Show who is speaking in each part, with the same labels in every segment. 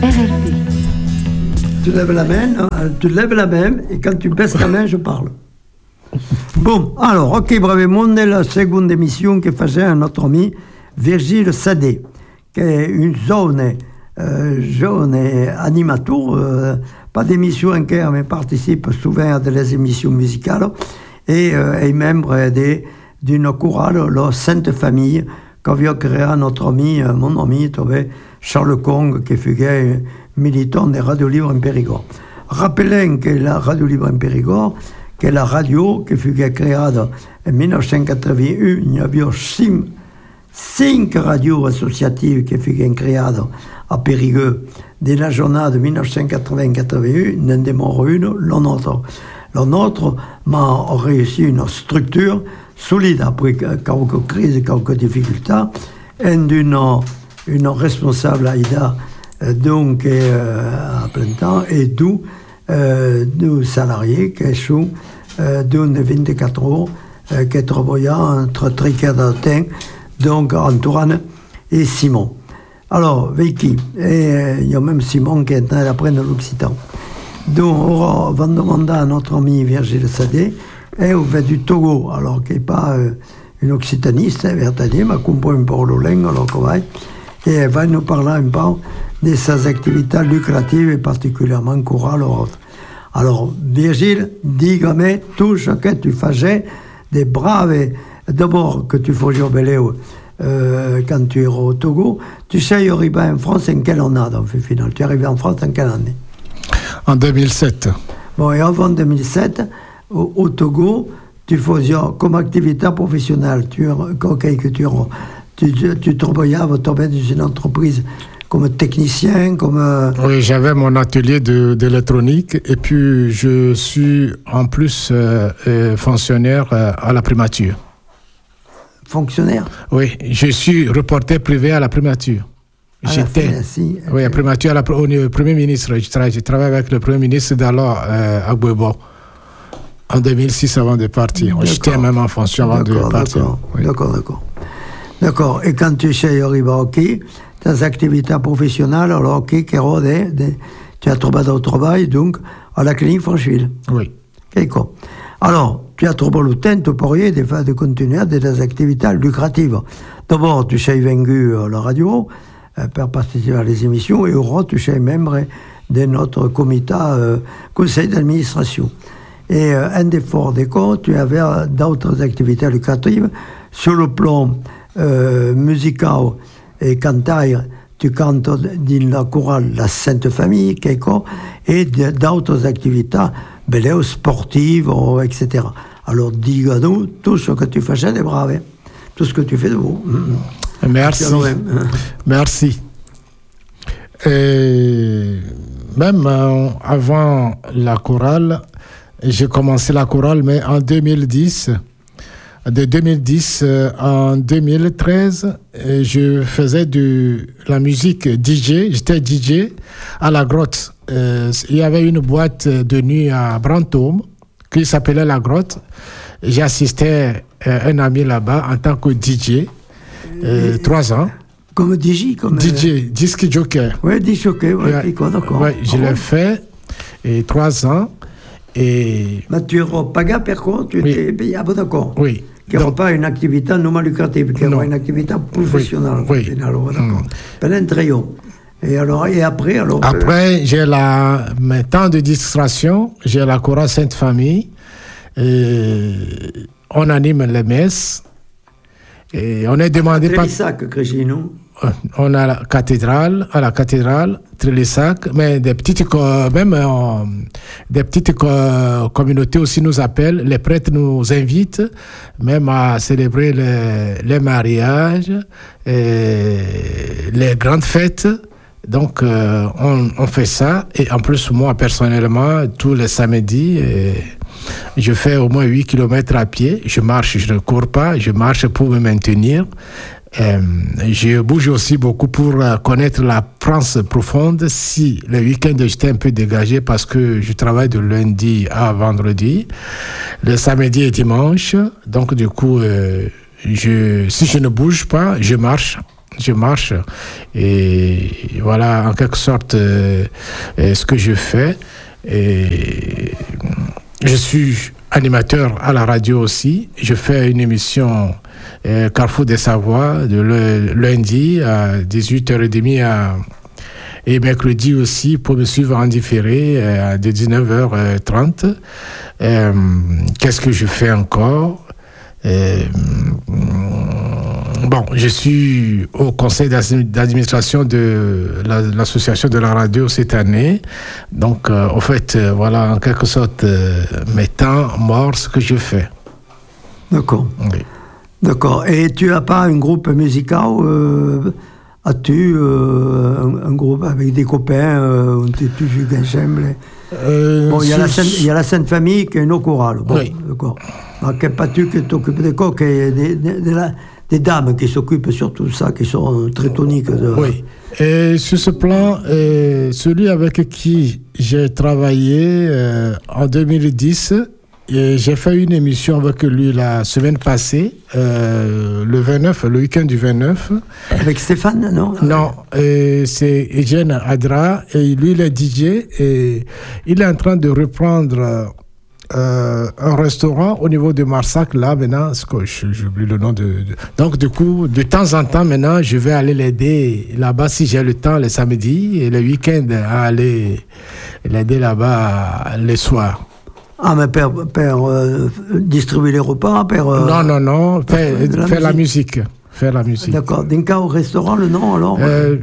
Speaker 1: RLP.
Speaker 2: Tu lèves la main, et quand tu baisses la main, je parle. Bon, alors, ok, bravo monde, la seconde émission que faisait notre ami Virgile Sadé, qui est une jeune animateur, pas d'émission encore, mais participe souvent à des émissions musicales, et est membre d'une chorale, la Sainte Famille, qu'avait créé notre ami, mon ami, Charles Kong, qui fut militant des radios libres en Périgord. Rappelons que la radio libre en Périgord, que la radio qui fut créée en 1981, il y avait 5 radios associatives qui furent créées à Périgueux. Dès la journée de 1980-81, n'en démarre une, la nôtre. La nôtre m'a réussi une structure solide après quelques crises et quelques difficultés, et une responsable Aïda, donc à plein temps, et deux salariés qui sont d'une de 24 heures, qui travaillent entre Triquet d'Altin, donc Antoine et Simon. Alors, Vicky, et il y a même Simon qui est en train d'apprendre l'occitan. Donc, on va demander à notre ami Virgile Sadé, et on va du Togo, alors qu'il n'est pas une occitaniste, mais elle comprend un peu le langue, alors qu'on va, et elle va nous parler un peu de ses activités lucratives, et particulièrement chorales ou autres. Alors, Virgile, dis-moi tout ce que tu faisais, des braves, d'abord que tu faisais au Béléo, quand tu es au Togo. Tu sais, il arrivé en France en quelle année, dans le final? Tu es arrivé en France en quelle année?
Speaker 3: En 2007.
Speaker 2: Bon, et avant 2007, au Togo, tu faisais comme activité professionnelle, tu travaillais dans une entreprise comme technicien, comme...
Speaker 3: Oui, j'avais mon atelier d'électronique et puis je suis en plus fonctionnaire à la primature.
Speaker 2: Fonctionnaire?
Speaker 3: Oui, je suis reporter privé à la primature. J'étais à la primature au Premier ministre. Je travaille avec le Premier ministre d'alors à Gbebo en 2006 avant de partir. J'étais même en fonction avant de partir.
Speaker 2: D'accord. Et quand tu es arrivé au Quai, tes activités professionnelles, alors au Quai, tu as trouvé au travail, donc à la clinique Francheville.
Speaker 3: Oui.
Speaker 2: D'accord. Alors, tu as trouvé le temps pour de continuer des activités lucratives. D'abord, tu es venu à la radio pour participer à les émissions, et aujourd'hui, tu es membre de notre comité conseil d'administration. Et un des forts des comptes, tu avais d'autres activités lucratives. Sur le plan musical et cantaire, tu cantes dans la chorale La Sainte Famille, et d'autres activités sportives, etc. Alors, dis-nous tout ce que tu faisais des braves, tout ce que tu fais de vous.
Speaker 3: Merci. Merci. Et même avant la chorale, j'ai commencé la chorale, mais en 2010. De 2010 en 2013, je faisais de la musique DJ. J'étais DJ à la Grotte. Il y avait une boîte de nuit à Brantôme qui s'appelait La Grotte. J'assistais un ami là-bas en tant que DJ, 3 ans.
Speaker 2: Comme DJ
Speaker 3: DJ, disc jockey.
Speaker 2: Oui, disc jockey, d'accord.
Speaker 3: Ouais, je l'ai fait, et 3 ans. Et...
Speaker 2: Mais tu n'as pas payé, par contre, tu étais payé, d'accord.
Speaker 3: Oui.
Speaker 2: Qui n'aura pas une activité non lucrative, qui aura une activité professionnelle.
Speaker 3: Oui.
Speaker 2: D'accord. Pendant trio. Et après,
Speaker 3: Après, j'ai mes temps de distraction, j'ai la chorale Sainte Famille. On anime les messes. Et on est demandé
Speaker 2: par... Trélissac, Crégino.
Speaker 3: On a la cathédrale, Trélissac, mais des petites communautés aussi nous appellent, les prêtres nous invitent même à célébrer les mariages, les grandes fêtes. Donc on fait ça, et en plus moi personnellement tous les samedis je fais au moins 8 km à pied. Je marche, je ne cours pas, je marche pour me maintenir. Je bouge aussi beaucoup pour connaître la France profonde. Si le week-end j'étais un peu dégagé parce que je travaille de lundi à vendredi, le samedi et dimanche. Donc du coup, si je ne bouge pas, je marche. Je marche et voilà en quelque sorte ce que je fais. Et je suis animateur à la radio aussi. Je fais une émission Carrefour des Savoies de lundi à 18h30 et mercredi aussi pour me suivre en différé à 19h30. Qu'est-ce que je fais encore? Bon, je suis au conseil d'administration de l'association de la radio cette année. Donc, en fait, voilà en quelque sorte mes temps morts, ce que je fais.
Speaker 2: D'accord.
Speaker 3: Oui.
Speaker 2: D'accord. Et tu n'as pas un groupe musical as-tu un groupe avec des copains tu joues d'ensemble? Bon, il y a la Sainte Famille qui est une chorale. Bon,
Speaker 3: oui.
Speaker 2: D'accord. Alors, pas tu qui t'occupes des coqs et des dames qui s'occupent surtout de ça, qui sont très toniques.
Speaker 3: Oui. Et sur ce plan, celui avec qui j'ai travaillé en 2010, j'ai fait une émission avec lui la semaine passée, le 29, le week-end du 29.
Speaker 2: Avec Stéphane, non?
Speaker 3: Non, c'est Eugène Adra, et lui, il est DJ, et il est en train de reprendre un restaurant au niveau de Marsac, là, maintenant, j'oublie le nom Donc, du coup, de temps en temps, maintenant, je vais aller l'aider là-bas, si j'ai le temps, le samedi, et le week-end, à aller l'aider là-bas les soirs.
Speaker 2: Ah, mais père distribuer les repas, père...
Speaker 3: Non, faire la musique. Faire la musique.
Speaker 2: D'accord. D'un cas au restaurant, le nom alors?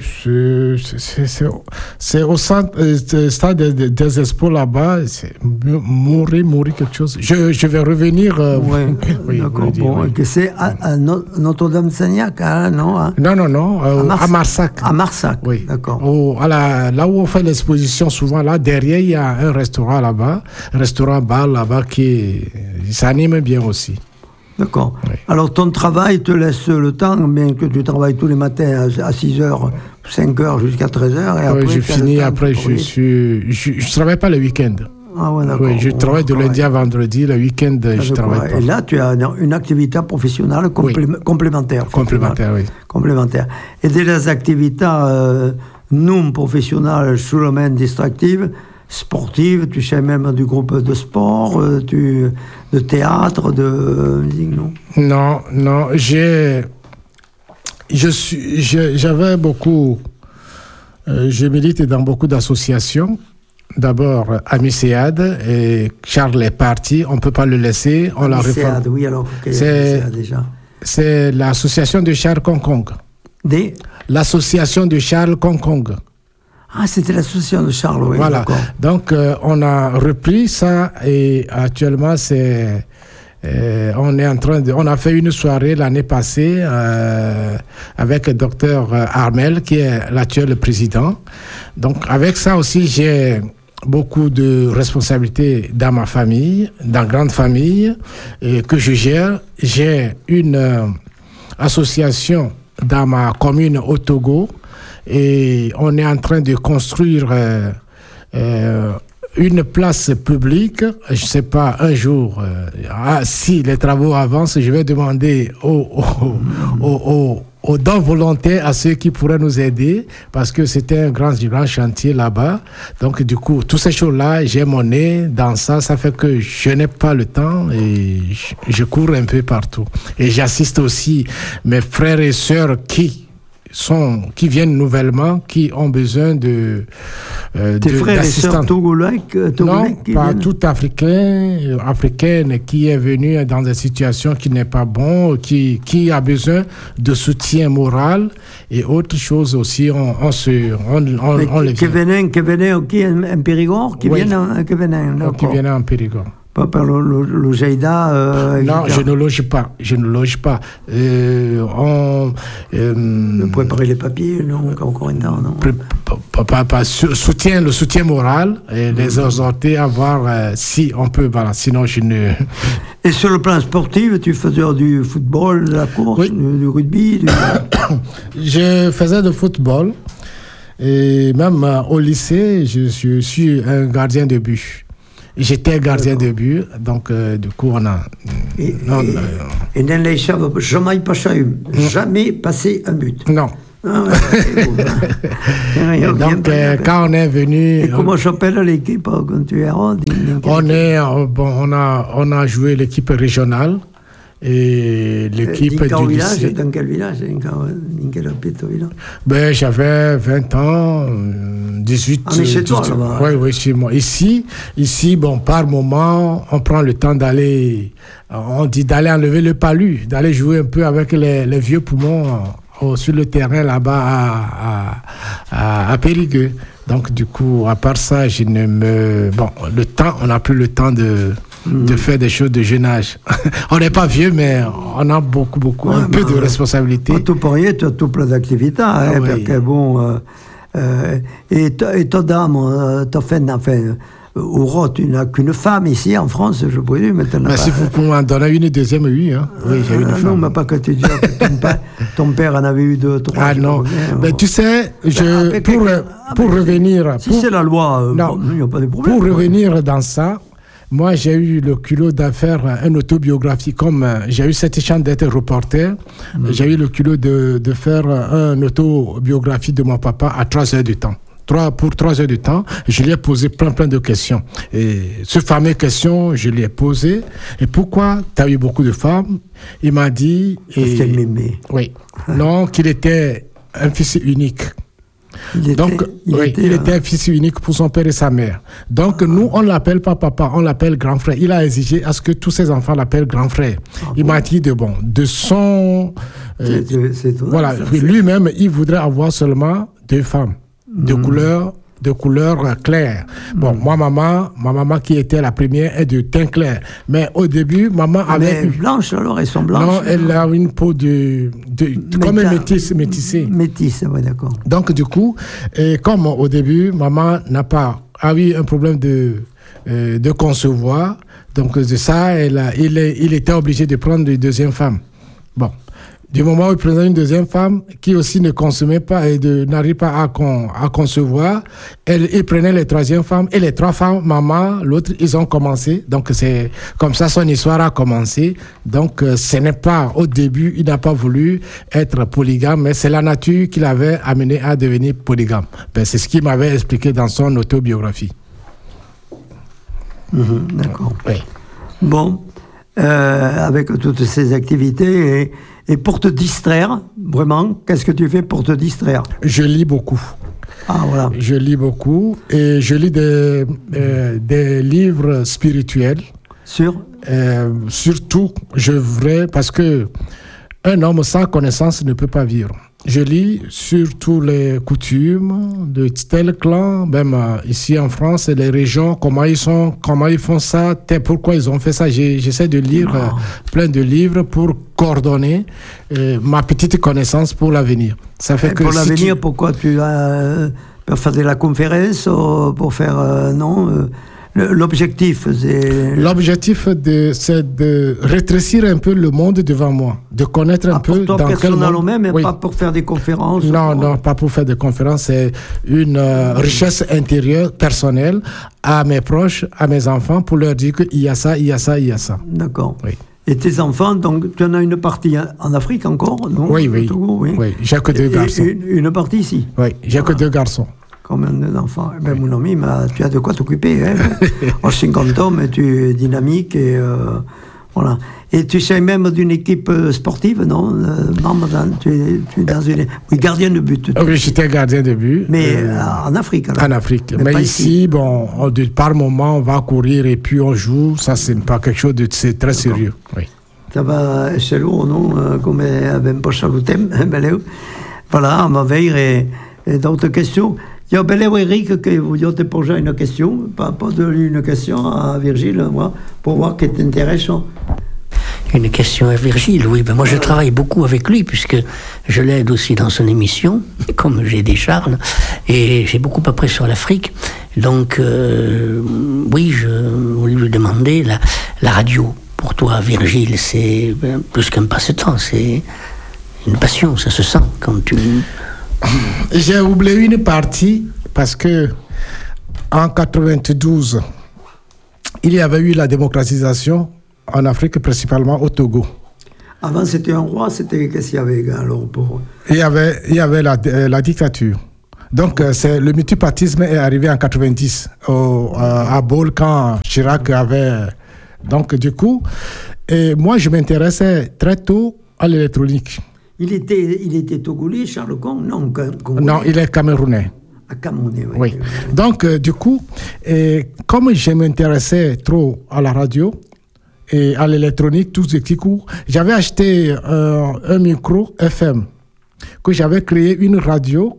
Speaker 3: C'est au centre, stade des Expos là-bas. C'est mourir quelque chose. Je vais revenir.
Speaker 2: Oui, d'accord. Bon, oui. C'est à Notre-Dame-de-Sagnac, hein, non? Hein?
Speaker 3: Non. À Marsac.
Speaker 2: À Marsac,
Speaker 3: oui.
Speaker 2: D'accord.
Speaker 3: Là où on fait l'exposition, souvent là, derrière, il y a un restaurant là-bas, un restaurant-bar là-bas qui s'anime bien aussi.
Speaker 2: D'accord.
Speaker 3: Oui.
Speaker 2: Alors, ton travail te laisse le temps, bien que tu travailles tous les matins à 6h, 5h jusqu'à 13h. Et après,
Speaker 3: je finis, après, je travaille pas le week-end.
Speaker 2: Ah ouais, d'accord.
Speaker 3: Oui, je travaille de lundi à vendredi, le week-end, je travaille pas.
Speaker 2: Et là, tu as une activité professionnelle complémentaire.
Speaker 3: Complémentaire, oui.
Speaker 2: Complémentaire. Et des activités non professionnelles sous le domaine distractive, sportive, tu sais même du groupe de sport, de théâtre, de musique, non?
Speaker 3: Non, j'avais beaucoup, je milite dans beaucoup d'associations. D'abord, Amiséade, et Charles est parti, on ne peut pas le laisser.
Speaker 2: Amiséade, oui, alors,
Speaker 3: c'est déjà. C'est l'association de Charles Concong. L'association de Charles Concong.
Speaker 2: Ah, c'était l'association de Charles, oui.
Speaker 3: Voilà.
Speaker 2: D'accord.
Speaker 3: Donc, on a repris ça et actuellement, on a fait une soirée l'année passée avec le docteur Armel, qui est l'actuel président. Donc, avec ça aussi, j'ai beaucoup de responsabilités dans ma famille, dans grande famille, que je gère. J'ai une association dans ma commune au Togo. Et on est en train de construire une place publique. Je ne sais pas, un jour, si les travaux avancent, je vais demander aux dons volontaires à ceux qui pourraient nous aider, parce que c'était un grand chantier là-bas. Donc, du coup, toutes ces choses-là, j'ai mon nez dans ça. Ça fait que je n'ai pas le temps et je cours un peu partout. Et j'assiste aussi mes frères et sœurs qui viennent nouvellement, qui ont besoin de
Speaker 2: tes frères et sœurs togolais
Speaker 3: non, pas
Speaker 2: viennent?
Speaker 3: Tout africaine qui est venu dans une situation qui n'est pas bon, qui a besoin de soutien moral et autre chose aussi.
Speaker 2: Qui venaient en Périgord, qui viennent en Périgord. Pas par le Jaïda.
Speaker 3: Non, je ne loge pas.
Speaker 2: Préparer les papiers, non, encore un temps, non.
Speaker 3: Le soutien moral et les exhorter à voir si on peut, voilà, sinon je ne...
Speaker 2: Et sur le plan sportif, tu faisais du football, de la course, oui. du rugby
Speaker 3: Je faisais du football et même au lycée, je suis un gardien de but. J'étais gardien de but, donc du coup on a...
Speaker 2: Et dans les chaves, jamais passé un but.
Speaker 3: Non.
Speaker 2: Ah ouais,
Speaker 3: Donc, quand on est venu...
Speaker 2: Et comment s'appelle l'équipe quand tu es
Speaker 3: on a joué l'équipe régionale et l'équipe du lycée.
Speaker 2: Dans quel village? Dans quel village?
Speaker 3: Ben, j'avais 20 ans, 18 ans.
Speaker 2: Ah, mais chez toi, là-bas?
Speaker 3: Oui, chez moi. Ici, bon, par moment, on prend le temps d'aller, on dit d'aller enlever le palu, d'aller jouer un peu avec les vieux poumons sur le terrain là-bas à Périgueux. Donc, du coup, à part ça, le temps, on n'a plus le temps de faire des choses de jeune âge. On n'est pas vieux, mais on a beaucoup, un peu de responsabilité.
Speaker 2: Tout pour rien, tu as tout plein d'activités. Parce que bon... et ta dame, ta femme, Aura, tu n'as qu'une femme ici en France, je présume.
Speaker 3: Mais si vous pouvez en donner une deuxième, oui. Hein. Oui, j'ai une femme.
Speaker 2: Non, mais pas que tu dis que ton père en avait eu 2, 3.
Speaker 3: Ah non. Mais tu sais, pour revenir...
Speaker 2: Si c'est la loi, il n'y a pas de problème.
Speaker 3: Pour revenir dans ça, moi, j'ai eu le culot de faire une autobiographie. Comme j'ai eu cette chance d'être reporter, j'ai eu le culot de faire une autobiographie de mon papa à 3 heures de temps. Pour 3 heures de temps, je lui ai posé plein de questions. Et ce fameux question, je lui ai posé. Et pourquoi tu as eu beaucoup de femmes? Il m'a dit...
Speaker 2: Parce qu'elle m'aimait.
Speaker 3: Oui. Non, qu'il était un fils unique. Il était un fils unique pour son père et sa mère. Donc, nous, on ne l'appelle pas papa, on l'appelle grand frère. Il a exigé à ce que tous ses enfants l'appellent grand frère. Il m'a dit de son... voilà, lui-même, il voudrait avoir seulement 2 femmes. De couleur claire. Bon, ma maman qui était la première est de teint clair. Mais au début, maman avait...
Speaker 2: Mais blanche alors, elles sont blanches?
Speaker 3: Non, elle a une peau comme un métissé.
Speaker 2: Métisse, oui, d'accord.
Speaker 3: Donc, du coup, comme au début, maman n'a pas eu un problème de concevoir, donc de ça, il était obligé de prendre une deuxième femme. Bon. Du moment où il prenait une deuxième femme qui aussi ne consommait pas et n'arrive pas à concevoir, il prenait les 3e femmes et les 3 femmes, maman, l'autre, ils ont commencé. Donc c'est comme ça son histoire a commencé. Donc ce n'est pas au début, il n'a pas voulu être polygame, mais c'est la nature qui l'avait amené à devenir polygame. Ben, c'est ce qu'il m'avait expliqué dans son autobiographie.
Speaker 2: D'accord.
Speaker 3: Oui.
Speaker 2: Bon, avec toutes ces activités et pour te distraire, vraiment, qu'est-ce que tu fais pour te distraire?
Speaker 3: Je lis beaucoup.
Speaker 2: Ah, voilà.
Speaker 3: Je lis beaucoup et je lis des livres spirituels. Surtout, parce que un homme sans connaissance ne peut pas vivre. Je lis surtout les coutumes de tel clan, même ici en France, les régions, comment ils font ça, pourquoi ils ont fait ça. J'essaie de lire plein de livres pour coordonner ma petite connaissance pour l'avenir. Ça fait que
Speaker 2: pour l'avenir, pourquoi tu as pour faire de la conférence ou pour faire l'objectif,
Speaker 3: c'est de rétrécir un peu le monde devant moi, de connaître un peu
Speaker 2: dans quel monde. Pour toi personnellement même, mais pas pour faire des conférences.
Speaker 3: Non, pas pour faire des conférences. C'est une richesse intérieure, personnelle, à mes proches, à mes enfants, pour leur dire qu'il y a ça, il y a ça, il y a ça.
Speaker 2: D'accord. Oui. Et tes enfants, donc tu en as une partie en Afrique encore, non?
Speaker 3: Oui. J'ai que 2 garçons.
Speaker 2: Une partie ici?
Speaker 3: Oui, j'ai que 2 garçons.
Speaker 2: Combien d'enfants? Mon ami, tu as de quoi t'occuper. Hein? En 50 ans, mais tu es dynamique et voilà. Et tu sais même d'une équipe sportive, non? Tu es dans une... Oui, gardien de but.
Speaker 3: Oui, j'étais gardien de but.
Speaker 2: Mais en Afrique, alors?
Speaker 3: En Afrique. Mais ici, par moment, on va courir et puis on joue. Ça, c'est pas quelque chose de très sérieux. Oui.
Speaker 2: Ça va, c'est lourd, non? Comme ben pas salutem, voilà, on va veiller et d'autres questions. Io volevo Eric che voglio te poser une question, pas une question à Virgile, moi, pour voir qu'elle t'intéresse.
Speaker 1: Une question à Virgile, oui. Ben moi, je travaille beaucoup avec lui, puisque je l'aide aussi dans son émission, comme j'ai des Charles, et j'ai beaucoup appris sur l'Afrique. Donc, oui, je voulais lui demander, la radio, pour toi, Virgile, c'est plus qu'un passe-temps, c'est une passion, ça se sent quand tu...
Speaker 3: J'ai oublié une partie parce que en 92, il y avait eu la démocratisation en Afrique, principalement au Togo.
Speaker 2: Avant, c'était un roi, qu'est-ce qu'il y avait alors pour...
Speaker 3: Il y avait la dictature. Donc, le multipartisme est arrivé en 90 à Baule quand Chirac avait... Donc, du coup, et moi, je m'intéressais très tôt à l'électronique.
Speaker 2: Il était togolais, Charles Combe? Non, congolais.
Speaker 3: Non, il est camerounais.
Speaker 2: À Camerounais,
Speaker 3: oui. Donc, du coup, comme je m'intéressais trop à la radio et à l'électronique, tous ces petits cours, j'avais acheté un micro FM, que j'avais créé une radio,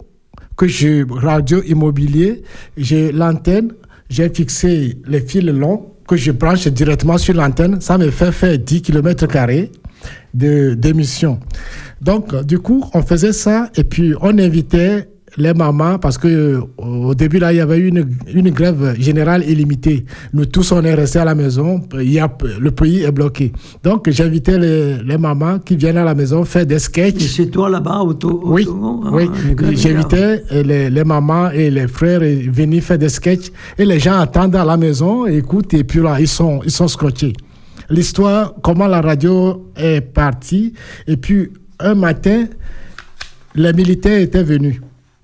Speaker 3: radio immobilier. J'ai l'antenne, j'ai fixé les fils longs que je branche directement sur l'antenne. Ça me fait faire 10 km² d'émission. Donc, du coup, on faisait ça et puis on invitait les mamans parce que au début, là, il y avait une grève générale illimitée. Nous tous, on est restés à la maison. Le pays est bloqué. Donc, j'invitais les mamans qui viennent à la maison faire des sketchs.
Speaker 2: Et chez toi, là-bas, au Togo?
Speaker 3: Oui. J'invitais les mamans et les frères à venir faire des sketchs. Et les gens attendent à la maison, écoutent, et puis là, ils sont scotchés. L'histoire, comment la radio est partie. Et puis, un matin, les militaires étaient venus.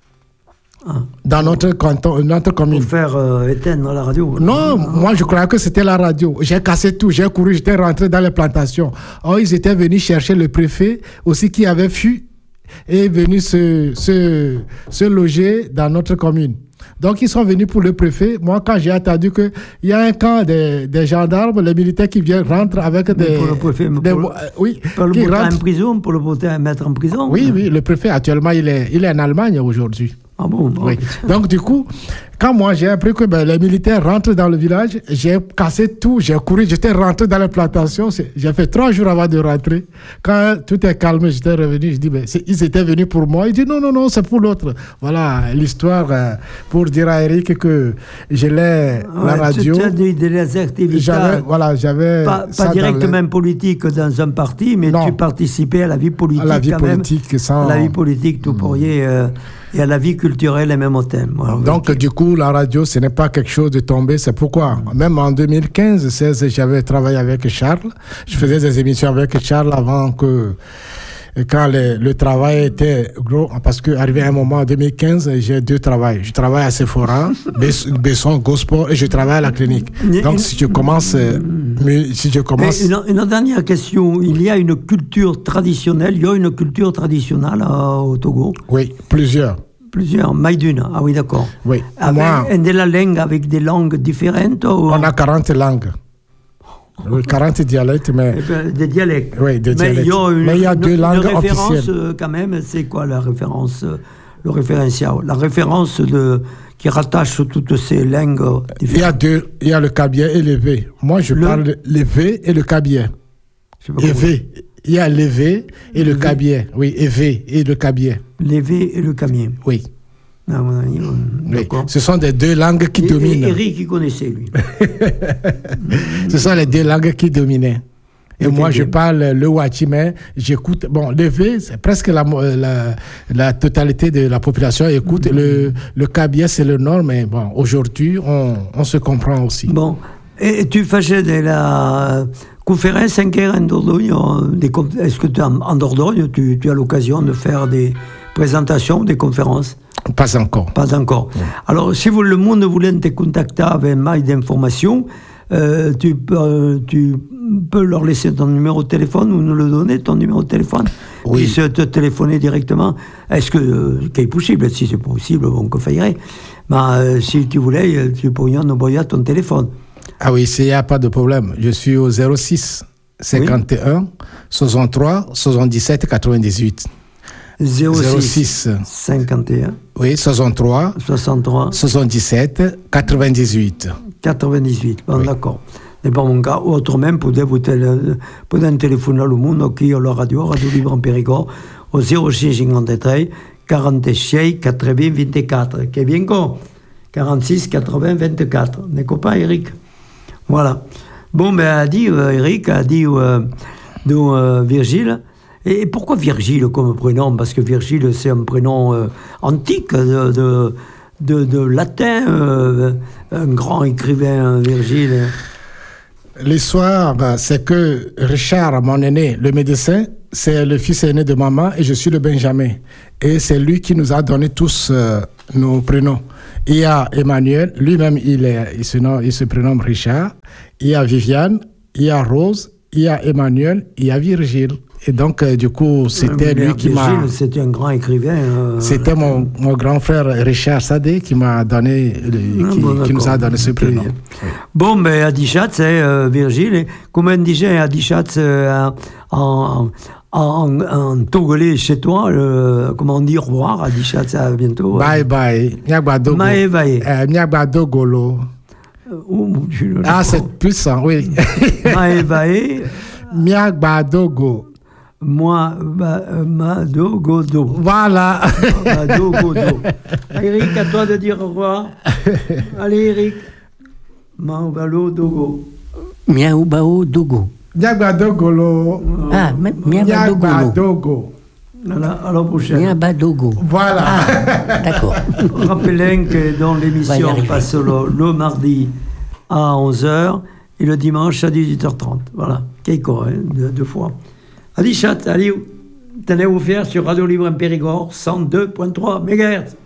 Speaker 3: Dans notre canton, notre commune.
Speaker 2: Pour faire éteindre la radio?
Speaker 3: Non, moi je croyais que c'était la radio. J'ai cassé tout, j'ai couru, j'étais rentré dans les plantations. Or, ils étaient venus chercher le préfet aussi qui avait fui et est venu se loger dans notre commune. Donc, ils sont venus pour le préfet. Moi, quand j'ai attendu qu'il y a un camp des gendarmes, les militaires qui viennent rentrent avec des...
Speaker 2: Pour le préfet,
Speaker 3: oui,
Speaker 2: pour le mettre en prison, pour le mettre en prison?
Speaker 3: Oui, le préfet, actuellement, il est en Allemagne aujourd'hui.
Speaker 2: Ah bon?
Speaker 3: Oui. Donc, du coup, quand moi j'ai appris que les militaires rentrent dans le village, j'ai cassé tout, j'ai couru, j'étais rentré dans les plantations. J'ai fait 3 jours avant de rentrer. Quand tout est calme, j'étais revenu, je dis, ils étaient venus pour moi. Il dit, non, c'est pour l'autre. Voilà l'histoire pour dire à Eric que je l'ai, la radio.
Speaker 2: Tu as des activités.
Speaker 3: J'avais
Speaker 2: pas directement politique dans un parti, mais tu participais à la vie politique.
Speaker 3: À la vie politique,
Speaker 2: à la vie politique, tout pourriez. Et à la vie culturelle, les mêmes thèmes. Voilà.
Speaker 3: Donc, du coup, la radio, ce n'est pas quelque chose de tombé. C'est pourquoi, même en 2015-16, j'avais travaillé avec Charles. Je faisais des émissions avec Charles avant que... Quand le travail était gros, parce qu'arrivé à un moment en 2015, j'ai 2 travails. Je travaille à Sephora, Besson, Gosport, et je travaille à la clinique. Donc, si je commence...
Speaker 2: Une dernière question. Il y a une culture traditionnelle, au Togo?
Speaker 3: Oui, plusieurs.
Speaker 2: Maïdune, ah oui, d'accord.
Speaker 3: Oui.
Speaker 2: De la langue avec des langues différentes?
Speaker 3: On a 40 langues. 40 dialectes, mais...
Speaker 2: Des dialectes.
Speaker 3: Oui, des dialectes. Mais il y a 2 langues officielles.
Speaker 2: Quand même, c'est quoi la référence, le référentiel? La référence qui rattache toutes ces langues différentes.
Speaker 3: Il y a le kabye et le V. Moi, je parle le V et le kabye. Et V. Il y a le V et le kabye. Oui, et V et le kabye.
Speaker 2: Le V et le kabye.
Speaker 3: Oui.
Speaker 2: Ah,
Speaker 3: oui. Ce sont les 2 langues qui dominent.
Speaker 2: Eric, il connaissait, lui.
Speaker 3: Ce sont les 2 langues qui dominaient. Et moi, je parle le Wachi, mais j'écoute... Bon, le V, c'est presque la totalité de la population écoute. Le kabye, c'est le nord, mais bon, aujourd'hui, on se comprend aussi.
Speaker 2: Bon, et tu faisais de la conférence en Dordogne. Est-ce que en Dordogne, tu as l'occasion de faire des présentations, des conférences?
Speaker 3: Pas encore.
Speaker 2: Pas encore. Oui. Alors, si le monde voulait te contacter avec plus d'informations, tu peux leur laisser ton numéro de téléphone ou nous le donner, ton numéro de téléphone.
Speaker 3: Oui.
Speaker 2: Puis se te téléphoner directement. Est-ce que c'est possible? Si c'est possible, on le ferait. Mais si tu voulais, tu pourrais nous envoyer ton téléphone.
Speaker 3: Ah oui, il n'y a pas de problème. Je suis au 06 51 63 77 98.
Speaker 2: 06 51
Speaker 3: oui, 63 77 98.
Speaker 2: Bon, oui. D'accord. Et bon, mon gars, autrement, vous téléphoner au monde qui est la Radio Libre en Périgord, au 06 53 46 80 24. Qui est bien con? 46 80 24. N'est pas Eric? Voilà. Bon, ben, Eric a dit Virgile. Et pourquoi Virgile comme prénom? Parce que Virgile, c'est un prénom antique de latin, un grand écrivain, Virgile.
Speaker 3: L'histoire, c'est que Richard, mon aîné, le médecin, c'est le fils aîné de maman et je suis le Benjamin. Et c'est lui qui nous a donné tous nos prénoms. Il y a Emmanuel, lui-même, il se prénomme Richard. Il y a Viviane, il y a Rose, il y a Emmanuel, il y a Virgile. Et donc, du coup, c'était lui qui m'a...
Speaker 2: Virgile, c'était un grand écrivain.
Speaker 3: C'était mon grand frère Richard Sadé qui m'a donné, qui nous a donné ce prénom.
Speaker 2: Bon, mais Adichat, c'est Virgile. Et comment on dit Adichat en togolais chez toi, comment on dit au revoir, Adichat, à bientôt.
Speaker 3: Bye bye. Nyagbadogo.
Speaker 2: Maevae.
Speaker 3: Nyagbadogo. Ah, c'est puissant, oui.
Speaker 2: Maevae.
Speaker 3: Nyagbadogo.
Speaker 2: Moi, Madogodo.
Speaker 3: Voilà.
Speaker 2: Madogodo. Eric, à toi de dire au revoir. Allez, Eric. Maobalo-dogo.
Speaker 1: Miaoubao Dogo.
Speaker 3: Nyagbadogo.
Speaker 1: Ah, Miabadogo.
Speaker 2: Voilà, à la prochaine.
Speaker 1: Miabadogo.
Speaker 3: Voilà.
Speaker 1: Ah, d'accord.
Speaker 2: Rappelons que dans l'émission passe le mardi à 11h et le dimanche à 18h30. Voilà. Keiko, hein, deux fois. Adichat, allez, tenez-vous fiers sur Radio Libre en Périgord, 102.3 MHz.